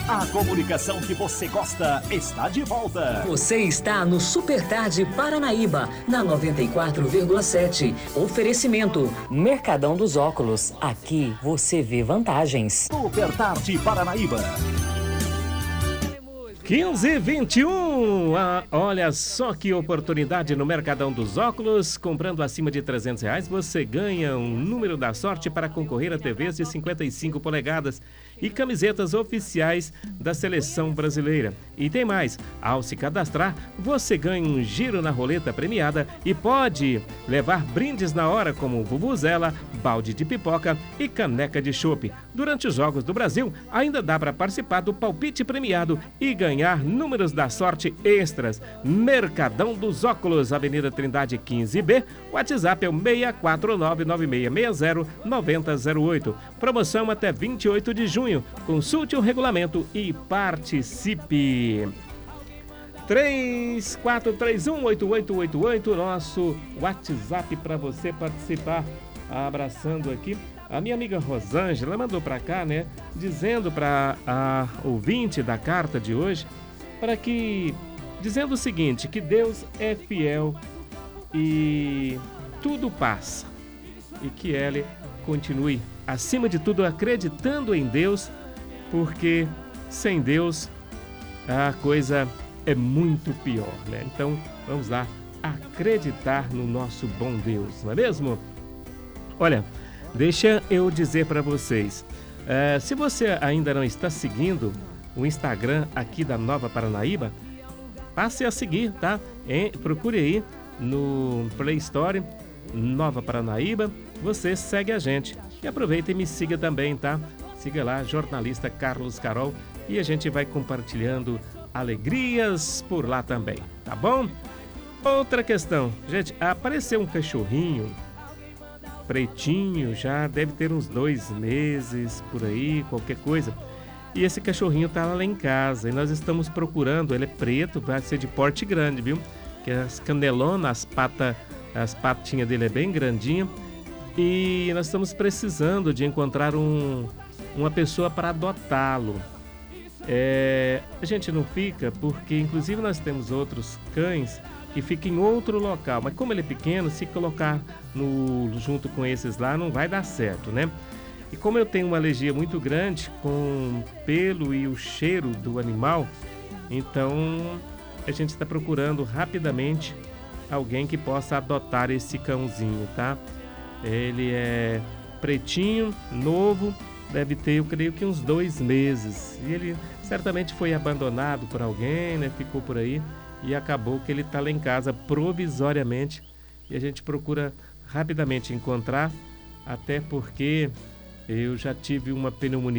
A comunicação que você gosta está de volta. Você está no Super Tarde Paranaíba, na 94,7. Oferecimento Mercadão dos Óculos. Aqui você vê vantagens. Super Tarde Paranaíba. 15h21, olha só que oportunidade no Mercadão dos Óculos. Comprando acima de R$300, você ganha um número da sorte para concorrer a TVs de 55 polegadas e camisetas oficiais da seleção brasileira. E tem mais, ao se cadastrar, você ganha um giro na roleta premiada e pode levar brindes na hora como vuvuzela, balde de pipoca e caneca de chopp. Durante os Jogos do Brasil, ainda dá para participar do palpite premiado e ganhar números da sorte extras. Mercadão dos Óculos, Avenida Trindade 15B, WhatsApp é o 649-9660-9008. Promoção até 28 de junho. Consulte o regulamento e participe. 34318888, nosso WhatsApp para você participar. Abraçando aqui a minha amiga Rosângela, mandou para cá, né, dizendo para a ouvinte da carta de hoje, dizendo o seguinte, que Deus é fiel e tudo passa, e que ela continue, acima de tudo, acreditando em Deus, porque sem Deus a coisa é muito pior, né? Então, vamos lá, acreditar no nosso bom Deus, não é mesmo? Olha, deixa eu dizer para vocês, se você ainda não está seguindo o Instagram aqui da Nova Paranaíba, passe a seguir, tá? Procure aí no Play Store, Nova Paranaíba, você segue a gente. E aproveita e me siga também, tá? Siga lá, jornalista Carlos Carol, e a gente vai compartilhando alegrias por lá também, tá bom? Outra questão, gente, apareceu um cachorrinho pretinho, já deve ter uns 2 meses, por aí, qualquer coisa. E esse cachorrinho tá lá em casa e nós estamos procurando, ele é preto, vai ser de porte grande, viu? Que as canelonas, as patinhas dele é bem grandinha. E nós estamos precisando de encontrar uma pessoa para adotá-lo. A gente não fica, porque inclusive nós temos outros cães que fica em outro local, mas como ele é pequeno, se colocar junto com esses lá, não vai dar certo, né? E como eu tenho uma alergia muito grande com o pelo e o cheiro do animal, então a gente está procurando rapidamente alguém que possa adotar esse cãozinho, tá? Ele é pretinho, novo, deve ter, eu creio que uns 2 meses. E ele certamente foi abandonado por alguém, né? Ficou por aí. E acabou que ele está lá em casa provisoriamente e a gente procura rapidamente encontrar, até porque eu já tive uma pneumonia